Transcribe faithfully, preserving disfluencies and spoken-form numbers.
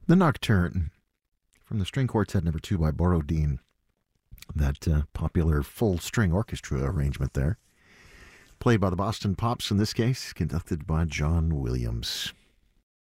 The Nocturne from the String Quartet Number Two by Borodin. That uh, popular full string orchestra arrangement there. Played by the Boston Pops in this case, conducted by John Williams.